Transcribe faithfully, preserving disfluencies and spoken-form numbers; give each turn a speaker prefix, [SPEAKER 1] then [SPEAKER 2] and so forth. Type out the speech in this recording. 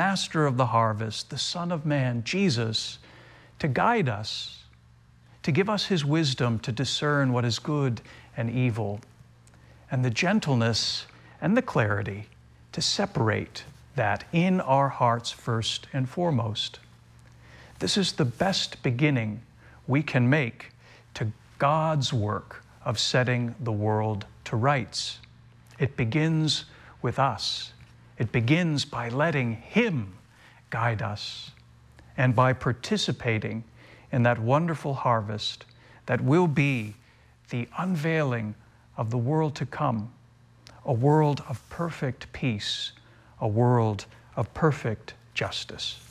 [SPEAKER 1] master of the harvest, the Son of Man, Jesus, to guide us, to give us his wisdom to discern what is good and evil, and the gentleness and the clarity to separate that in our hearts first and foremost. This is the best beginning we can make to God's work of setting the world to rights. It begins with us. It begins by letting him guide us and by participating in that wonderful harvest that will be the unveiling of the world to come, a world of perfect peace, a world of perfect justice.